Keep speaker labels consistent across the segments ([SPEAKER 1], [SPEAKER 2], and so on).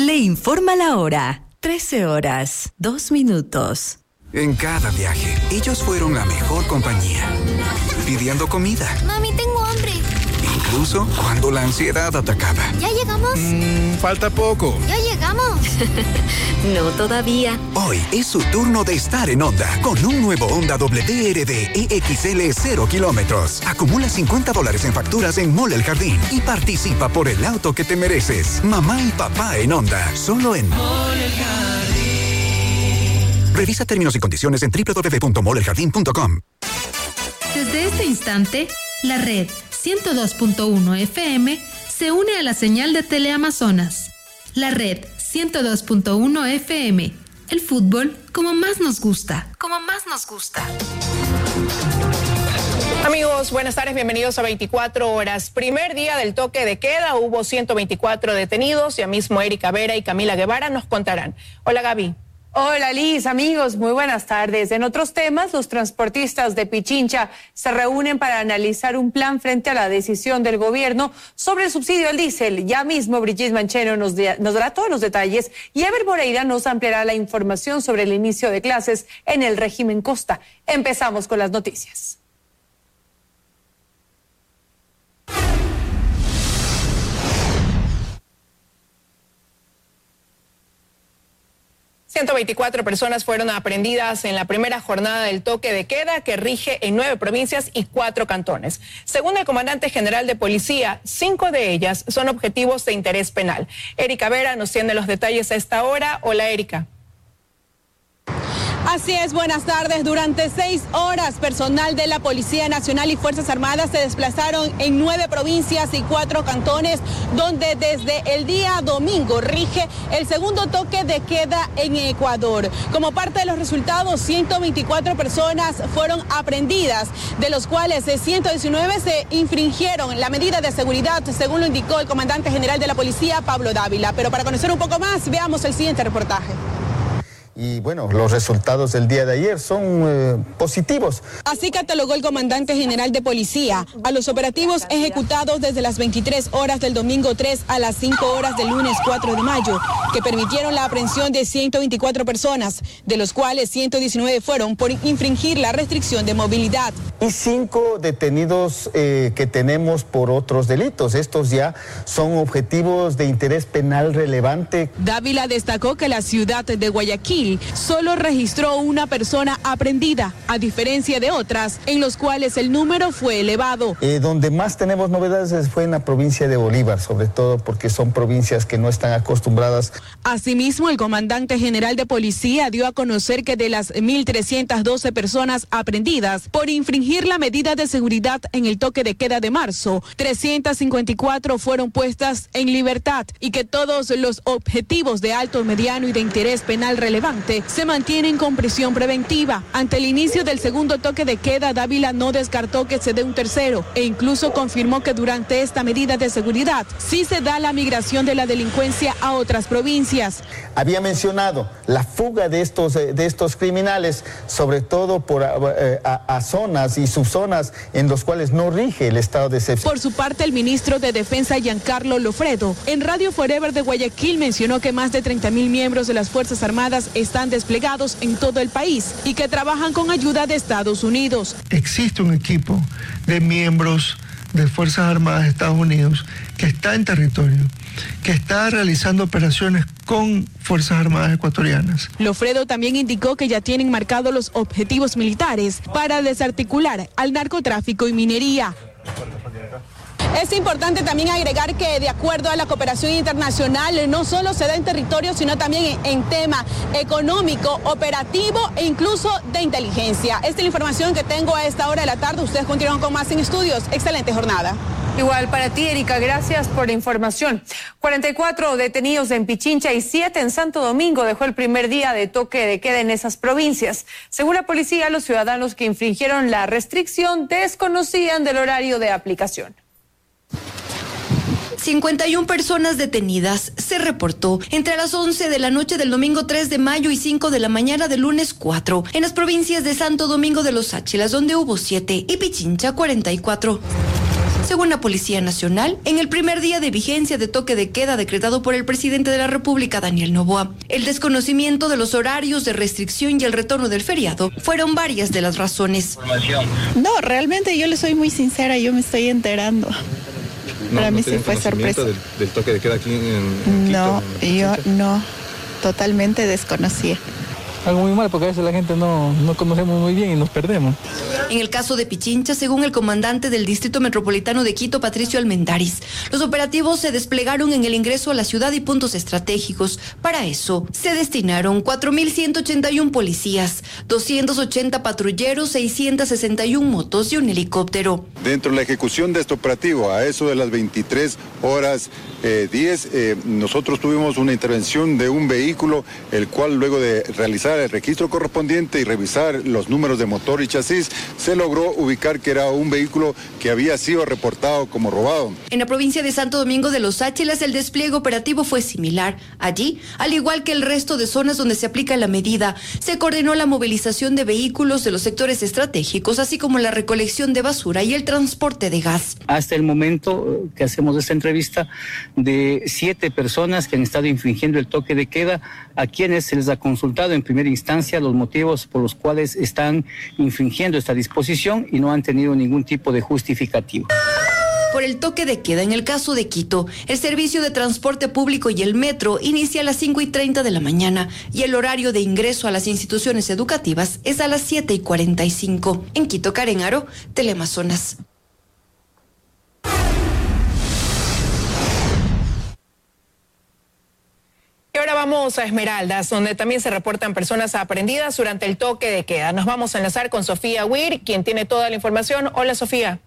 [SPEAKER 1] le informa la hora. 13 horas, 2 minutos.
[SPEAKER 2] En cada viaje, ellos fueron la mejor compañía. Pidiendo comida.
[SPEAKER 3] Mami, tengo hambre.
[SPEAKER 2] Incluso cuando la ansiedad atacaba.
[SPEAKER 3] ¿Ya llegamos?
[SPEAKER 2] Falta poco.
[SPEAKER 3] ¿Ya llegamos?
[SPEAKER 1] No todavía.
[SPEAKER 2] Hoy es su turno de estar en Honda con un nuevo Honda WRD EXL 0 kilómetros. Acumula $50 en facturas en Mall El Jardín y participa por el auto que te mereces. Mamá y papá en Honda. Solo en Mall El Jardín. Revisa términos y condiciones en www.molleljardin.com.
[SPEAKER 4] Desde este instante, la red 102.1 FM se une a la señal de Teleamazonas. La red 102.1 FM. El fútbol como más nos gusta. Como más nos gusta.
[SPEAKER 5] Amigos, buenas tardes, bienvenidos a 24 horas. Primer día del toque de queda, hubo 124 detenidos. Ya mismo Erika Vera y Camila Guevara nos contarán. Hola, Gaby.
[SPEAKER 6] Hola Liz, amigos, muy buenas tardes. En otros temas, los transportistas de Pichincha se reúnen para analizar un plan frente a la decisión del gobierno sobre el subsidio al diésel. Ya mismo Brigitte Mancheno nos dará todos los detalles y Ever Moreira nos ampliará la información sobre el inicio de clases en el régimen Costa. Empezamos con las noticias.
[SPEAKER 5] ...124 personas fueron aprehendidas en la primera jornada del toque de queda que rige en 9 provincias y 4 cantones. Según el comandante general de policía, 5 de ellas son objetivos de interés penal. Erika Vera nos tiene los detalles a esta hora. Hola, Erika.
[SPEAKER 7] Así es, buenas tardes. Durante 6 horas, personal de la Policía Nacional y Fuerzas Armadas se desplazaron en 9 provincias y 4 cantones, donde desde el día domingo rige el segundo toque de queda en Ecuador. Como parte de los resultados, 124 personas fueron aprehendidas, de los cuales 119 se infringieron la medida de seguridad, según lo indicó el comandante general de la policía, Pablo Dávila. Pero para conocer un poco más, veamos el siguiente reportaje.
[SPEAKER 8] Y bueno, los resultados del día de ayer son positivos.
[SPEAKER 7] Así catalogó el comandante general de policía a los operativos ejecutados desde las 23 horas del domingo 3 a las 5 horas del lunes 4 de mayo, que permitieron la aprehensión de 124 personas, de los cuales 119 fueron por infringir la restricción de movilidad.
[SPEAKER 8] Y 5 detenidos que tenemos por otros delitos. Estos ya son objetivos de interés penal relevante.
[SPEAKER 7] Dávila destacó que la ciudad de Guayaquil solo registró una persona aprehendida, a diferencia de otras, en los cuales el número fue elevado.
[SPEAKER 8] Donde más tenemos novedades fue en la provincia de Bolívar, sobre todo porque son provincias que no están acostumbradas.
[SPEAKER 7] Asimismo, el comandante general de policía dio a conocer que de las 1.312 personas aprehendidas por infringir la medida de seguridad en el toque de queda de marzo, 354 fueron puestas en libertad y que todos los objetivos de alto, mediano y de interés penal relevante se mantienen con prisión preventiva. Ante el inicio del segundo toque de queda, Dávila no descartó que se dé un tercero e incluso confirmó que durante esta medida de seguridad sí se da la migración de la delincuencia a otras provincias.
[SPEAKER 8] Había mencionado la fuga de estos criminales, sobre todo a zonas y subzonas en los cuales no rige el estado de excepción.
[SPEAKER 7] Por su parte, el ministro de Defensa, Giancarlo Lofredo, en Radio Forever de Guayaquil mencionó que más de 30.000 miembros de las Fuerzas Armadas están desplegados en todo el país y que trabajan con ayuda de Estados Unidos.
[SPEAKER 9] Existe un equipo de miembros de Fuerzas Armadas de Estados Unidos que está en territorio, que está realizando operaciones con Fuerzas Armadas ecuatorianas.
[SPEAKER 7] Lofredo también indicó que ya tienen marcados los objetivos militares para desarticular al narcotráfico y minería. Es importante también agregar que de acuerdo a la cooperación internacional no solo se da en territorio, sino también en tema económico, operativo e incluso de inteligencia. Esta es la información que tengo a esta hora de la tarde. Ustedes continúan con más en estudios. Excelente jornada.
[SPEAKER 6] Igual para ti, Erika, gracias por la información. 44 detenidos en Pichincha y 7 en Santo Domingo dejó el primer día de toque de queda en esas provincias. Según la policía, los ciudadanos que infringieron la restricción desconocían del horario de aplicación.
[SPEAKER 10] 51 personas detenidas se reportó entre las 11 de la noche del domingo 3 de mayo y 5 de la mañana del lunes 4 en las provincias de Santo Domingo de los Áchilas, donde hubo 7, y Pichincha 44. Según la Policía Nacional, en el primer día de vigencia de toque de queda decretado por el presidente de la República, Daniel Noboa, el desconocimiento de los horarios de restricción y el retorno del feriado fueron varias de las razones.
[SPEAKER 3] No, realmente yo le soy muy sincera, yo me estoy enterando. Para mí sí fue sorpresa.
[SPEAKER 11] Del toque de queda aquí en Quito?
[SPEAKER 3] No, yo no, totalmente desconocía.
[SPEAKER 12] Algo muy mal porque a veces la gente no conocemos muy bien y nos perdemos.
[SPEAKER 10] En el caso de Pichincha, según el comandante del Distrito Metropolitano de Quito, Patricio Almendaris, los operativos se desplegaron en el ingreso a la ciudad y puntos estratégicos. Para eso, se destinaron 4.181 policías, 280 patrulleros, 661 motos y un helicóptero.
[SPEAKER 13] Dentro de la ejecución de este operativo, a eso de las 23 horas 10, nosotros tuvimos una intervención de un vehículo, el cual luego de realizar el registro correspondiente y revisar los números de motor y chasis, se logró ubicar que era un vehículo que había sido reportado como robado.
[SPEAKER 10] En la provincia de Santo Domingo de los Áchilas, el despliegue operativo fue similar. Allí, al igual que el resto de zonas donde se aplica la medida, se coordinó la movilización de vehículos de los sectores estratégicos, así como la recolección de basura y el transporte de gas.
[SPEAKER 14] Hasta el momento que hacemos esta entrevista, de 7 personas que han estado infringiendo el toque de queda, a quienes se les ha consultado en primera instancia los motivos por los cuales están infringiendo esta disposición y no han tenido ningún tipo de justificativo.
[SPEAKER 10] Por el toque de queda, en el caso de Quito, el servicio de transporte público y el metro inicia a las 5:30 de la mañana y el horario de ingreso a las instituciones educativas es a las 7:45. En Quito, Karen Aro, Teleamazonas.
[SPEAKER 5] Y ahora vamos a Esmeraldas, donde también se reportan personas aprehendidas durante el toque de queda. Nos vamos a enlazar con Sofía Weir, quien tiene toda la información. Hola, Sofía.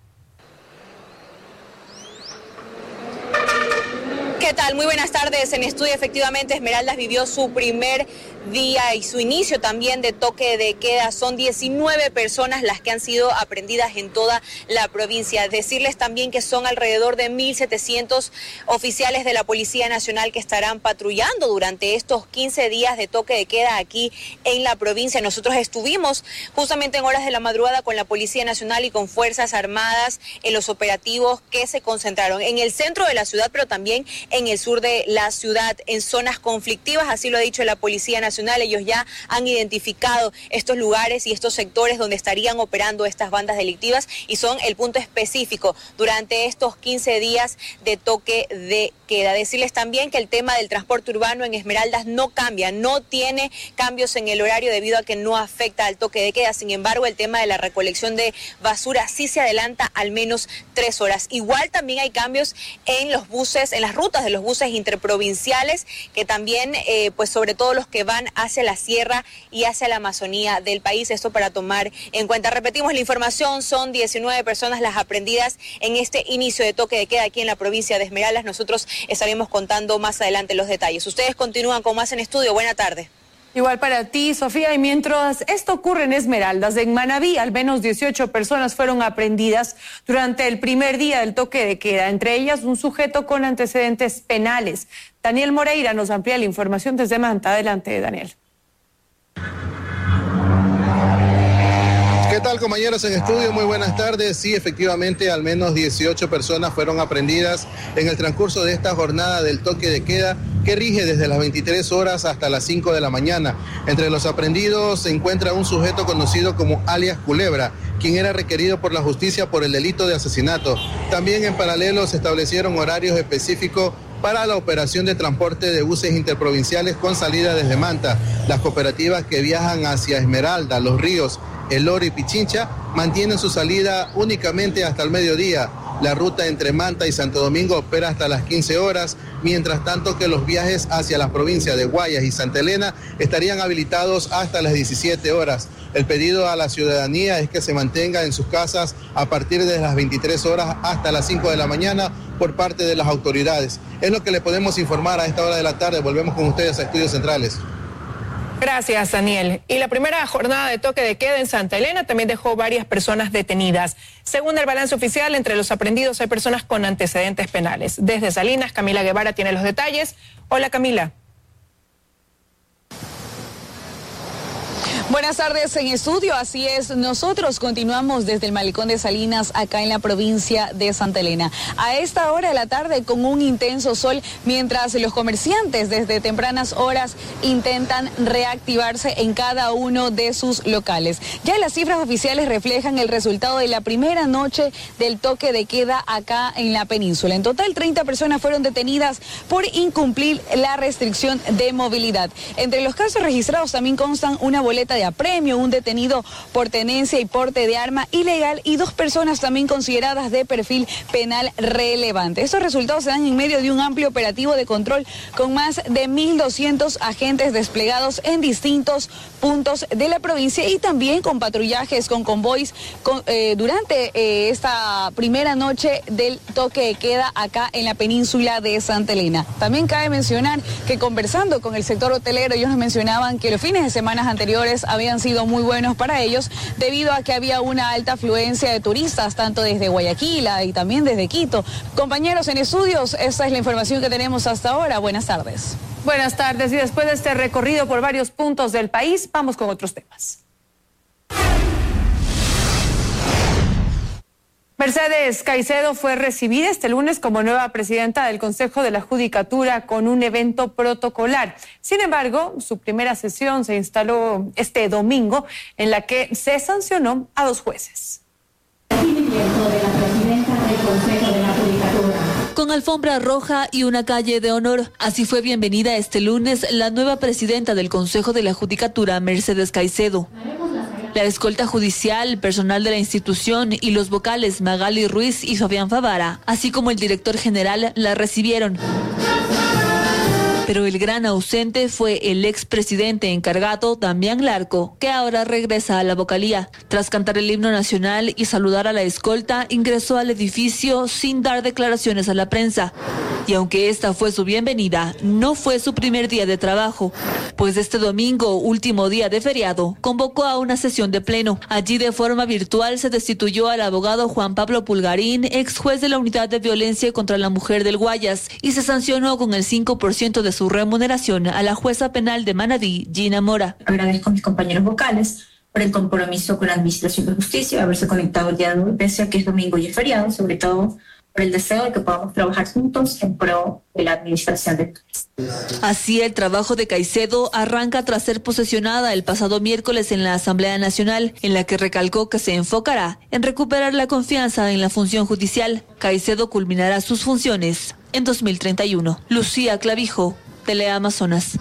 [SPEAKER 15] ¿Qué tal? Muy buenas tardes. En estudio, efectivamente, Esmeraldas vivió su primer día y su inicio también de toque de queda. Son 19 personas las que han sido aprehendidas en toda la provincia. Decirles también que son alrededor de 1.700 oficiales de la Policía Nacional que estarán patrullando durante estos 15 días de toque de queda aquí en la provincia. Nosotros estuvimos justamente en horas de la madrugada con la Policía Nacional y con Fuerzas Armadas en los operativos que se concentraron en el centro de la ciudad, pero también en el sur de la ciudad, en zonas conflictivas, así lo ha dicho la Policía Nacional. Ellos ya han identificado estos lugares y estos sectores donde estarían operando estas bandas delictivas y son el punto específico durante estos 15 días de toque de queda. Decirles también que el tema del transporte urbano en Esmeraldas no cambia, no tiene cambios en el horario debido a que no afecta al toque de queda. Sin embargo, el tema de la recolección de basura sí se adelanta al menos 3 horas. Igual también hay cambios en los buses, en las rutas de los buses interprovinciales, que también, pues sobre todo los que van hacia la sierra y hacia la Amazonía del país. Esto para tomar en cuenta. Repetimos la información, son 19 personas las aprehendidas en este inicio de toque de queda aquí en la provincia de Esmeraldas. Nosotros estaremos contando más adelante los detalles. Ustedes continúan con más en estudio. Buena tarde.
[SPEAKER 6] Igual para ti, Sofía, y mientras esto ocurre en Esmeraldas, en Manabí, al menos 18 personas fueron aprehendidas durante el primer día del toque de queda, entre ellas un sujeto con antecedentes penales. Daniel Moreira nos amplía la información desde Manta. Adelante, Daniel.
[SPEAKER 16] ¿Qué tal, compañeros en estudio? Muy buenas tardes. Sí, efectivamente, al menos 18 personas fueron aprehendidas en el transcurso de esta jornada del toque de queda que rige desde las 23 horas hasta las 5 de la mañana. Entre los aprehendidos se encuentra un sujeto conocido como alias Culebra, quien era requerido por la justicia por el delito de asesinato. También en paralelo se establecieron horarios específicos para la operación de transporte de buses interprovinciales con salida desde Manta. Las cooperativas que viajan hacia Esmeralda, Los Ríos, El Oro y Pichincha mantienen su salida únicamente hasta el mediodía. La ruta entre Manta y Santo Domingo opera hasta las 15 horas, mientras tanto que los viajes hacia las provincias de Guayas y Santa Elena estarían habilitados hasta las 17 horas. El pedido a la ciudadanía es que se mantenga en sus casas a partir de las 23 horas hasta las 5 de la mañana por parte de las autoridades. Es lo que le podemos informar a esta hora de la tarde. Volvemos con ustedes a Estudios Centrales.
[SPEAKER 5] Gracias, Daniel. Y la primera jornada de toque de queda en Santa Elena también dejó varias personas detenidas. Según el balance oficial, entre los aprehendidos hay personas con antecedentes penales. Desde Salinas, Camila Guevara tiene los detalles. Hola, Camila.
[SPEAKER 17] Buenas tardes en estudio, así es, nosotros continuamos desde el Malecón de Salinas, acá en la provincia de Santa Elena. A esta hora de la tarde con un intenso sol, mientras los comerciantes desde tempranas horas intentan reactivarse en cada uno de sus locales. Ya las cifras oficiales reflejan el resultado de la primera noche del toque de queda acá en la península. En total, 30 personas fueron detenidas por incumplir la restricción de movilidad. Entre los casos registrados también constan una boleta de apremio, un detenido por tenencia y porte de arma ilegal y 2 personas también consideradas de perfil penal relevante. Estos resultados se dan en medio de un amplio operativo de control con más de 1.200 agentes desplegados en distintos puntos de la provincia y también con patrullajes, con convoys durante esta primera noche del toque de queda acá en la península de Santa Elena. También cabe mencionar que conversando con el sector hotelero, ellos nos mencionaban que los fines de semana anteriores habían sido muy buenos para ellos debido a que había una alta afluencia de turistas, tanto desde Guayaquil y también desde Quito. Compañeros en estudios, esta es la información que tenemos hasta ahora. Buenas tardes.
[SPEAKER 6] Buenas tardes, y después de este recorrido por varios puntos del país, vamos con otros temas. Mercedes Caicedo fue recibida este lunes como nueva presidenta del Consejo de la Judicatura con un evento protocolar. Sin embargo, su primera sesión se instaló este domingo, en la que se sancionó a 2 jueces.
[SPEAKER 18] Con alfombra roja y una calle de honor, así fue bienvenida este lunes la nueva presidenta del Consejo de la Judicatura, Mercedes Caicedo. La escolta judicial, personal de la institución y los vocales Magali Ruiz y Fabián Favara, así como el director general, la recibieron. Pero el gran ausente fue el expresidente encargado, Damián Larco, que ahora regresa a la vocalía. Tras cantar el himno nacional y saludar a la escolta, ingresó al edificio sin dar declaraciones a la prensa. Y aunque esta fue su bienvenida, no fue su primer día de trabajo, pues este domingo, último día de feriado, convocó a una sesión de pleno. Allí de forma virtual se destituyó al abogado Juan Pablo Pulgarín, ex juez de la Unidad de Violencia contra la Mujer del Guayas, y se sancionó con el 5% de su remuneración a la jueza penal de Manabí, Gina Mora.
[SPEAKER 19] Agradezco a mis compañeros vocales por el compromiso con la Administración de Justicia, haberse conectado el día de hoy, pese a que es domingo y es feriado, sobre todo por el deseo de que podamos trabajar juntos en pro de la administración de justicia.
[SPEAKER 18] Así, el trabajo de Caicedo arranca tras ser posesionada el pasado miércoles en la Asamblea Nacional, en la que recalcó que se enfocará en recuperar la confianza en la función judicial. Caicedo culminará sus funciones en 2031. Lucía Clavijo, Teleamazonas.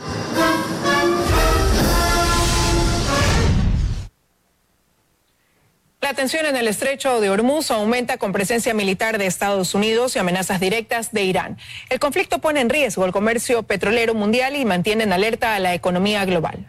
[SPEAKER 5] La tensión en el estrecho de Hormuz aumenta con presencia militar de Estados Unidos y amenazas directas de Irán. El conflicto pone en riesgo el comercio petrolero mundial y mantiene en alerta a la economía global.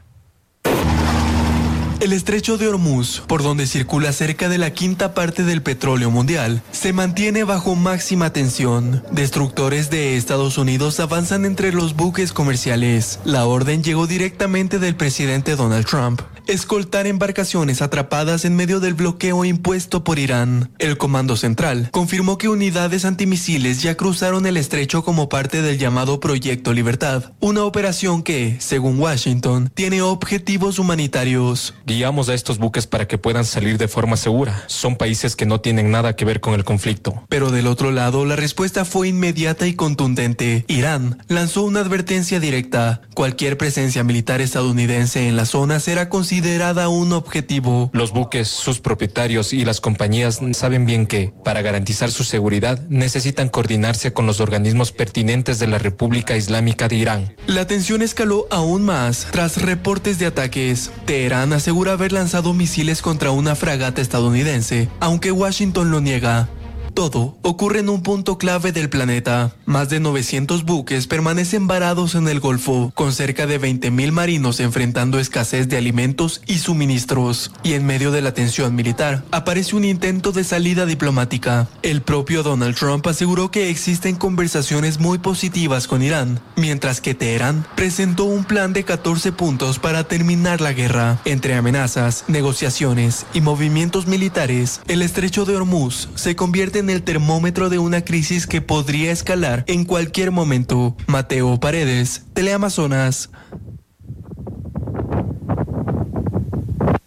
[SPEAKER 20] El estrecho de Hormuz, por donde circula cerca de la 1/5 parte del petróleo mundial, se mantiene bajo máxima tensión. Destructores de Estados Unidos avanzan entre los buques comerciales. La orden llegó directamente del presidente Donald Trump: escoltar embarcaciones atrapadas en medio del bloqueo impuesto por Irán. El Comando Central confirmó que unidades antimisiles ya cruzaron el estrecho como parte del llamado Proyecto Libertad, una operación que, según Washington, tiene objetivos humanitarios.
[SPEAKER 21] Guiamos a estos buques para que puedan salir de forma segura. Son países que no tienen nada que ver con el conflicto.
[SPEAKER 20] Pero del otro lado, la respuesta fue inmediata y contundente. Irán lanzó una advertencia directa: cualquier presencia militar estadounidense en la zona será considerada un objetivo.
[SPEAKER 21] Los buques, sus propietarios y las compañías saben bien que, para garantizar su seguridad, necesitan coordinarse con los organismos pertinentes de la República Islámica de Irán.
[SPEAKER 20] La tensión escaló aún más tras reportes de ataques. Teherán asegura haber lanzado misiles contra una fragata estadounidense, aunque Washington lo niega. Todo ocurre en un punto clave del planeta. Más de 900 buques permanecen varados en el Golfo, con cerca de 20.000 marinos enfrentando escasez de alimentos y suministros. Y en medio de la tensión militar, aparece un intento de salida diplomática. El propio Donald Trump aseguró que existen conversaciones muy positivas con Irán, mientras que Teherán presentó un plan de 14 puntos para terminar la guerra. Entre amenazas, negociaciones y movimientos militares, el estrecho de Hormuz se convierte en el termómetro de una crisis que podría escalar en cualquier momento. Mateo Paredes, Teleamazonas.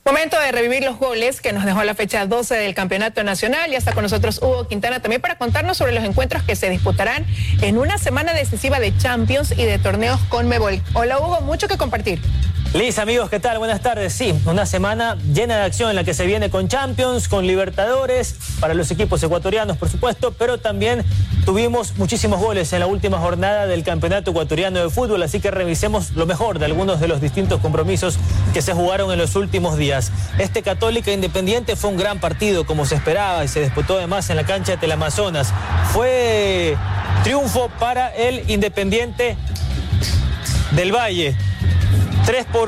[SPEAKER 5] Momento de revivir los goles que nos dejó la fecha 12 del Campeonato Nacional. Ya está con nosotros Hugo Quintana también para contarnos sobre los encuentros que se disputarán en una semana decisiva de Champions y de torneos Conmebol. Hola Hugo, mucho que compartir.
[SPEAKER 1] Liz, amigos, ¿qué tal? Buenas tardes. Sí, una semana llena de acción en la que se viene con Champions, con Libertadores, para los equipos ecuatorianos, por supuesto, pero también tuvimos muchísimos goles en la última jornada del Campeonato Ecuatoriano de Fútbol, así que revisemos lo mejor de algunos de los distintos compromisos que se jugaron en los últimos días. Este Católica Independiente fue un gran partido, como se esperaba, y se disputó además en la cancha de Teleamazonas. Fue triunfo para el Independiente del Valle. 3 por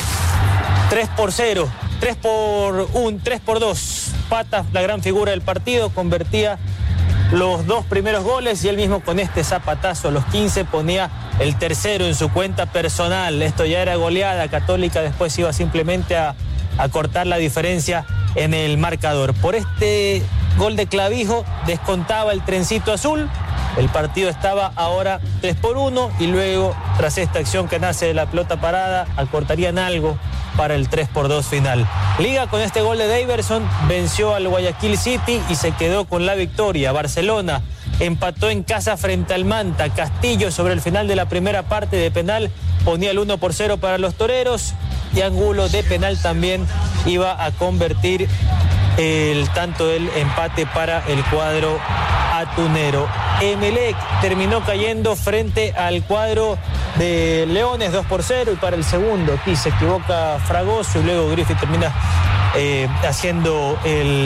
[SPEAKER 1] 0, 3 por 2. Patas, la gran figura del partido, convertía los dos primeros goles y él mismo con este zapatazo a los 15 ponía el tercero en su cuenta personal. Esto ya era goleada. Católica después iba simplemente a cortar la diferencia en el marcador. Por este gol de Clavijo descontaba el trencito azul. El partido estaba ahora 3 por 1 y luego, tras esta acción que nace de la pelota parada, acortarían algo para el 3 por 2 final. Liga con este gol de Daverson venció al Guayaquil City y se quedó con la victoria. Barcelona empató en casa frente al Manta. Castillo sobre el final de la primera parte de penal ponía el 1 por 0 para los toreros y Angulo de penal también iba a convertir el tanto del empate para el cuadro atunero. Emelec terminó cayendo frente al cuadro de Leones 2 por 0 y para el segundo aquí se equivoca Fragoso y luego Griffith termina haciendo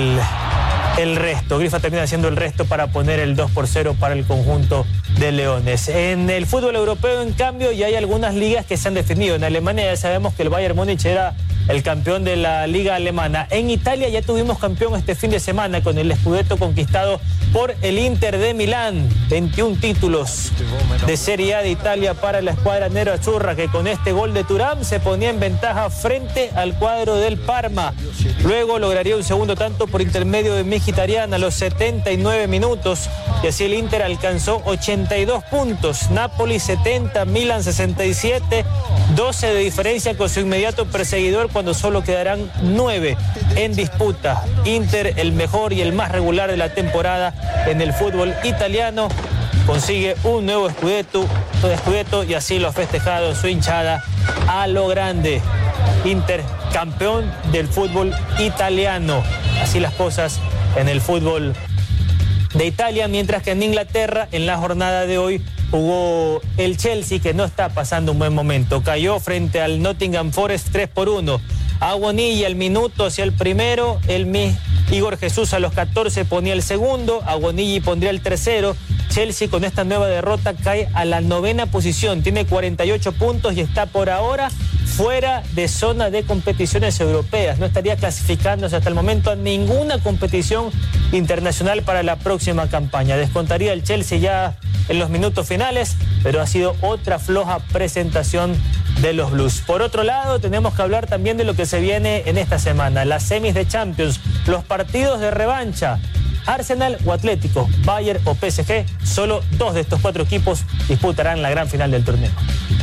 [SPEAKER 1] el resto. Grifa termina haciendo el resto para poner el 2 por 0 para el conjunto de Leones. En el fútbol europeo, en cambio, ya hay algunas ligas que se han definido. En Alemania ya sabemos que el Bayern Múnich era el campeón de la liga alemana. En Italia ya tuvimos campeón este fin de semana con el Scudetto conquistado por el Inter de Milán. 21 títulos de Serie A de Italia para la escuadra nerazzurra, que con este gol de Thuram se ponía en ventaja frente al cuadro del Parma. Luego lograría un segundo tanto por intermedio de Mkhitaryan a los 79 minutos y así el Inter alcanzó 82 puntos. Napoli 70, Milan 67, 12 de diferencia con su inmediato perseguidor cuando solo quedarán 9 en disputa. Inter, el mejor y el más regular de la temporada en el fútbol italiano, consigue un nuevo Scudetto y así lo ha festejado su hinchada a lo grande. Inter, campeón del fútbol italiano. Así las cosas en el fútbol de Italia, mientras que en Inglaterra, en la jornada de hoy, jugó el Chelsea, que no está pasando un buen momento. Cayó frente al Nottingham Forest 3 por 1. Aguonilla al minuto hacia el primero, Igor Jesús a los 14 ponía el segundo, Aguonilla pondría el tercero. Chelsea con esta nueva derrota cae a la 9ª posición, tiene 48 puntos y está por ahora fuera de zona de competiciones europeas. No estaría clasificándose hasta el momento a ninguna competición internacional para la próxima campaña. Descontaría el Chelsea ya en los minutos finales, pero ha sido otra floja presentación de los Blues. Por otro lado, tenemos que hablar también de lo que se viene en esta semana, las semis de Champions, los partidos de revancha. Arsenal o Atlético, Bayern o PSG, solo 2 de estos 4 equipos disputarán la gran final del torneo.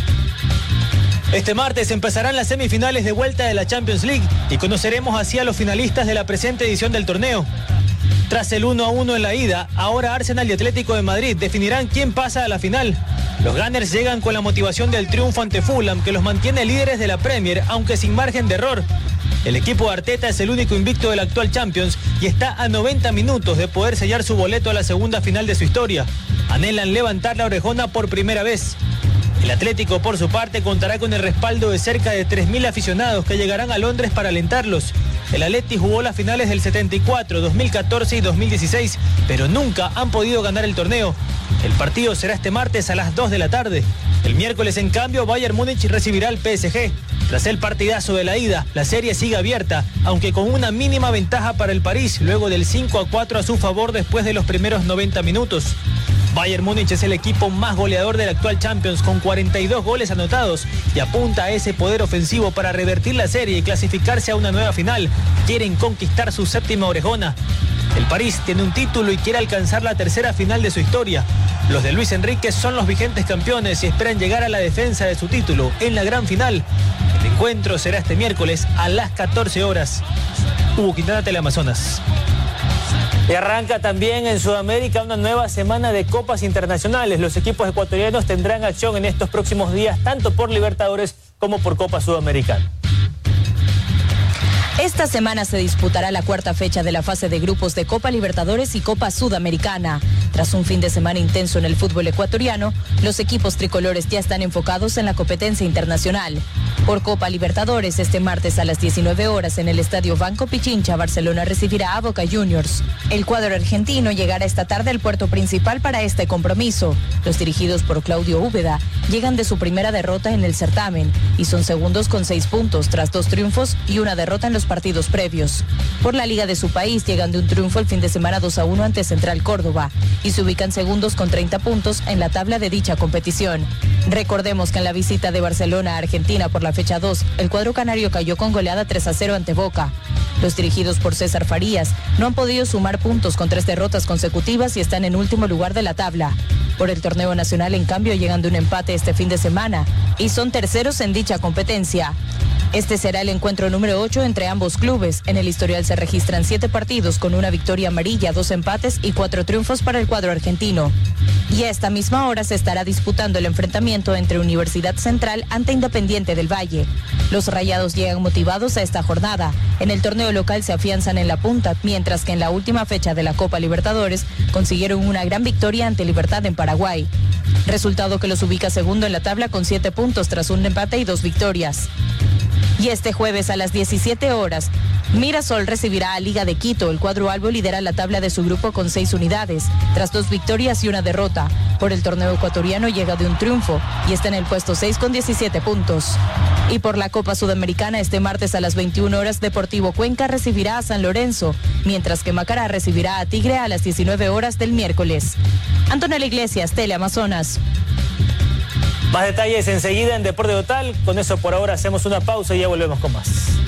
[SPEAKER 1] Este martes empezarán las semifinales de vuelta de la Champions League y conoceremos así a los finalistas de la presente edición del torneo. Tras el 1-1 en la ida, ahora Arsenal y Atlético de Madrid definirán quién pasa a la final. Los Gunners llegan con la motivación del triunfo ante Fulham, que los mantiene líderes de la Premier, aunque sin margen de error. El equipo de Arteta es el único invicto del actual Champions y está a 90 minutos de poder sellar su boleto a la segunda final de su historia. Anhelan levantar la orejona por primera vez. El Atlético, por su parte, contará con el respaldo de cerca de 3.000 aficionados que llegarán a Londres para alentarlos. El Atleti jugó las finales del 74, 2014 y 2016, pero nunca han podido ganar el torneo. El partido será este martes a las 2 de la tarde. El miércoles, en cambio, Bayern Múnich recibirá al PSG. Tras el partidazo de la ida, la serie sigue abierta, aunque con una mínima ventaja para el París, luego del 5-4 a su favor después de los primeros 90 minutos. Bayern Múnich es el equipo más goleador del actual Champions con 42 goles anotados y apunta a ese poder ofensivo para revertir la serie y clasificarse a una nueva final. Quieren conquistar su 7ª orejona. El París tiene un título y quiere alcanzar la 3ª final de su historia. Los de Luis Enrique son los vigentes campeones y esperan llegar a la defensa de su título en la gran final. El encuentro será este miércoles a las 14 horas. Hugo Quintana, Teleamazonas. Y arranca también en Sudamérica una nueva semana de copas internacionales. Los equipos ecuatorianos tendrán acción en estos próximos días, tanto por Libertadores como por Copa Sudamericana.
[SPEAKER 2] Esta semana se disputará la 4ª fecha de la fase de grupos de Copa Libertadores y Copa Sudamericana. Tras un fin de semana intenso en el fútbol ecuatoriano, los equipos tricolores ya están enfocados en la competencia internacional. Por Copa Libertadores, este martes a las 19 horas en el Estadio Banco Pichincha, Barcelona recibirá a Boca Juniors. El cuadro argentino llegará esta tarde al puerto principal para este compromiso. Los dirigidos por Claudio Úbeda llegan de su primera derrota en el certamen y son segundos con 6 puntos tras 2 triunfos y una derrota en los partidos previos. Por la liga de su país llegan de un triunfo el fin de semana 2-1 ante Central Córdoba y se ubican segundos con 30 puntos en la tabla de dicha competición. Recordemos que en la visita de Barcelona a Argentina por la fecha 2, el cuadro canario cayó con goleada 3-0 ante Boca. Los dirigidos por César Farías no han podido sumar puntos con 3 derrotas consecutivas y están en último lugar de la tabla. Por el torneo nacional, en cambio, llegan de un empate este fin de semana y son terceros en dicha competencia. Este será el encuentro número 8 entre ambos clubes. En el historial se registran 7 partidos con una victoria amarilla, 2 empates y 4 triunfos para el cuadro argentino. Y a esta misma hora se estará disputando el enfrentamiento entre Universidad Central ante Independiente del Valle. Los rayados llegan motivados a esta jornada. En el torneo local se afianzan en la punta, mientras que en la última fecha de la Copa Libertadores consiguieron una gran victoria ante Libertad en Paraguay. Resultado que los ubica segundo en la tabla con 7 puntos tras un empate y 2 victorias. Y este jueves a las 17 horas, Mirasol recibirá a Liga de Quito. El cuadro albo lidera la tabla de su grupo con 6 unidades, tras 2 victorias y una derrota. Por el torneo ecuatoriano llega de un triunfo y está en el puesto 6 con 17 puntos. Y por la Copa Sudamericana, este martes a las 21 horas, Deportivo Cuenca recibirá a San Lorenzo, mientras que Macará recibirá a Tigre a las 19 horas del miércoles. Antonella Iglesias, Teleamazonas.
[SPEAKER 1] Más detalles enseguida en Deporte Total. Con eso por ahora hacemos una pausa y ya volvemos con más.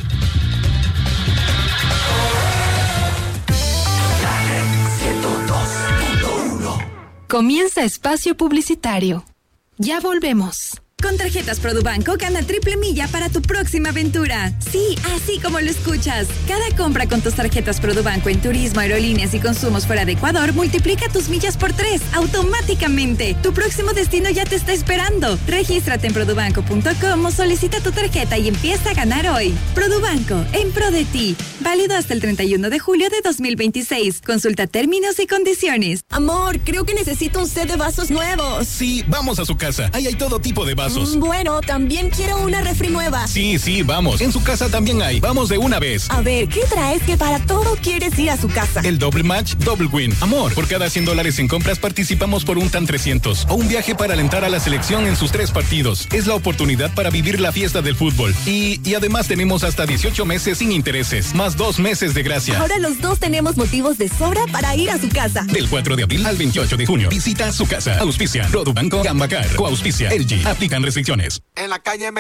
[SPEAKER 4] Comienza espacio publicitario. Ya volvemos.
[SPEAKER 22] Con tarjetas Produbanco gana triple milla para tu próxima aventura. Sí, así como lo escuchas. Cada compra con tus tarjetas Produbanco en turismo, aerolíneas y consumos fuera de Ecuador multiplica tus millas por 3 automáticamente. Tu próximo destino ya te está esperando. Regístrate en produbanco.com o solicita tu tarjeta y empieza a ganar hoy. Produbanco, en pro de ti. Válido hasta el 31 de julio de 2026. Consulta términos y condiciones.
[SPEAKER 23] Amor, creo que necesito un set de vasos nuevos.
[SPEAKER 24] Sí, vamos a su casa. Ahí hay todo tipo de vasos.
[SPEAKER 23] Bueno, también quiero una refri nueva.
[SPEAKER 24] Sí, vamos. En su casa también hay. Vamos de una vez.
[SPEAKER 23] A ver, ¿qué traes que para todo quieres ir a su casa?
[SPEAKER 24] El Double Match, Double Win. Amor, por cada $100 en compras participamos por un TAN 300 o un viaje para alentar a la selección en sus 3 partidos. Es la oportunidad para vivir la fiesta del fútbol. Y además tenemos hasta 18 meses sin intereses, más 2 meses de gracia.
[SPEAKER 23] Ahora los dos tenemos motivos de sobra para ir a su casa.
[SPEAKER 24] Del 4 de abril al 28 de junio. Visita su casa. Auspicia Produbanco, Gambacar, Coauspicia, LG. Aplican restricciones.
[SPEAKER 25] En la calle